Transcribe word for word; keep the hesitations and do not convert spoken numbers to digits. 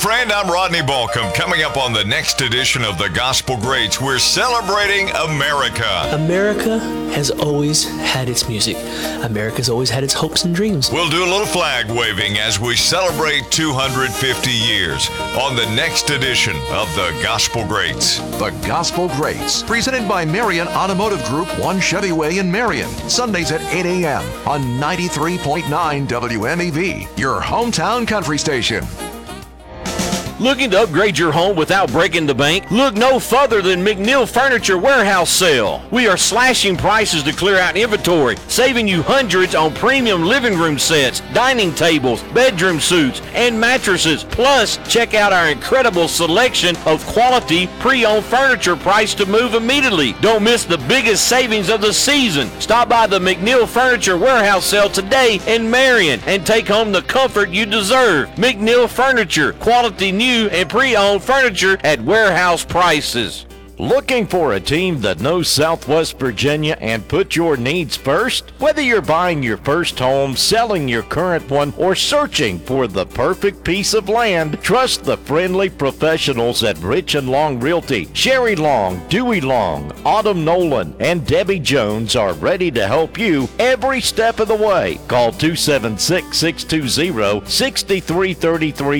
Friend, I'm Rodney Balcom. Coming up on the next edition of the Gospel Greats, we're celebrating America. America has always had its music. America's always had its hopes and dreams. We'll do a little flag waving as we celebrate two hundred fifty years on the next edition of the Gospel Greats. The Gospel Greats, presented by Marion Automotive Group, One Chevy Way in Marion. Sundays at eight a.m. on ninety-three point nine W M E V, your hometown country station. Looking to upgrade your home without breaking the bank? Look no further than McNeil Furniture Warehouse Sale. We are slashing prices to clear out inventory, saving you hundreds on premium living room sets, dining tables, bedroom suites, and mattresses. Plus, check out our incredible selection of quality pre-owned furniture priced to move immediately. Don't miss the biggest savings of the season. Stop by the McNeil Furniture Warehouse Sale today in Marion and take home the comfort you deserve. McNeil Furniture, quality new and pre-owned furniture at warehouse prices. Looking for a team that knows Southwest Virginia and put your needs first? Whether you're buying your first home, selling your current one, or searching for the perfect piece of land, trust the friendly professionals at Rich and Long Realty. Sherry Long, Dewey Long, Autumn Nolan, and Debbie Jones are ready to help you every step of the way. Call two seven six, six two zero, six three three three